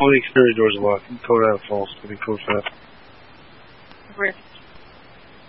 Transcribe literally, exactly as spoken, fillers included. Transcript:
All the exterior doors are locked. Code out false. Code fast. Rift.